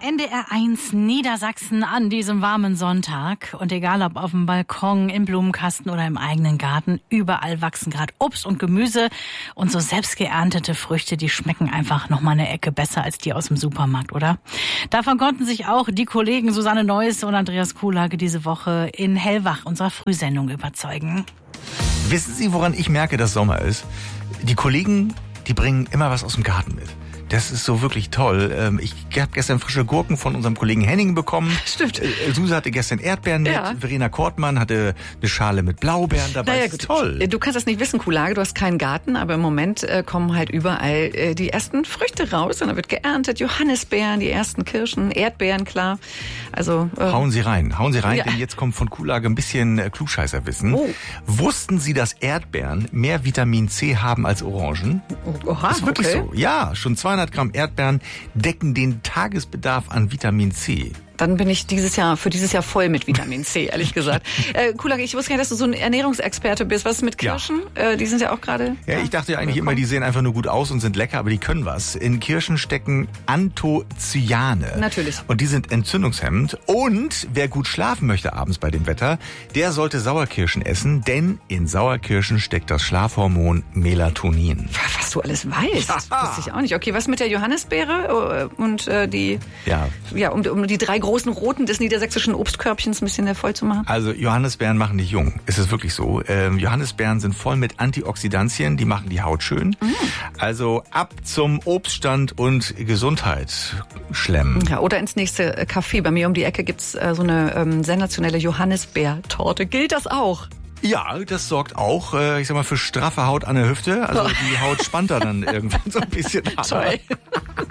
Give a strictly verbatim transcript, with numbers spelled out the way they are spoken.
N D R eins Niedersachsen an diesem warmen Sonntag. Und egal ob auf dem Balkon, im Blumenkasten oder im eigenen Garten, überall wachsen gerade Obst und Gemüse. Und so selbst geerntete Früchte, die schmecken einfach noch mal eine Ecke besser als die aus dem Supermarkt, oder? Davon konnten sich auch die Kollegen Susanne Neuss und Andreas Kuhlage diese Woche in Hellwach, unserer Frühsendung, überzeugen. Wissen Sie, woran ich merke, dass Sommer ist? Die Kollegen, die bringen immer was aus dem Garten mit. Das ist so wirklich toll. Ich habe gestern frische Gurken von unserem Kollegen Henning bekommen. Stimmt. Suse hatte gestern Erdbeeren mit. Ja. Verena Kortmann hatte eine Schale mit Blaubeeren dabei. Naja, das ist gut. toll. Du kannst das nicht wissen, Kuhlage, du hast keinen Garten, aber im Moment äh, kommen halt überall äh, die ersten Früchte raus und dann wird geerntet. Johannisbeeren, die ersten Kirschen, Erdbeeren, klar. Also äh, Hauen Sie rein, hauen Sie rein, Ja. denn jetzt kommt von Kuhlage ein bisschen äh, Klugscheißerwissen. Oh. Wussten Sie, dass Erdbeeren mehr Vitamin C haben als Orangen? oha, Das ist wirklich okay. so. Ja, schon zweihundert Gramm Erdbeeren decken den Tagesbedarf an Vitamin C. Dann bin ich dieses Jahr für dieses Jahr voll mit Vitamin C, ehrlich gesagt. äh, Kuhlage, ich wusste gar nicht, dass du so ein Ernährungsexperte bist. Was ist mit Ja. Kirschen? Äh, die sind ja auch gerade... Ja, ich dachte ja eigentlich immer, die sehen einfach nur gut aus und sind lecker, aber die können was. In Kirschen stecken Anthocyane. Natürlich. Und die sind entzündungshemmend. Und wer gut schlafen möchte abends bei dem Wetter, der sollte Sauerkirschen essen, denn in Sauerkirschen steckt das Schlafhormon Melatonin. Was du alles weißt, Ja. wusste ich auch nicht. Okay, was mit der Johannisbeere äh, und äh, die... Ja. Ja, um, um die drei großen Roten des niedersächsischen Obstkörbchens ein bisschen voll zu machen. Also Johannisbeeren machen dich jung. Es ist wirklich so. Ähm, Johannisbeeren sind voll mit Antioxidantien, die machen die Haut schön. Mm. Also ab zum Obststand und Gesundheit schlemmen. Ja, oder ins nächste äh, Café. Bei mir um die Ecke gibt's äh, so eine ähm, sensationelle Johannisbeertorte. Gilt das auch? Ja, das sorgt auch, äh, ich sag mal, für straffe Haut an der Hüfte. Also die Haut spannt da dann irgendwann so ein bisschen. Toll.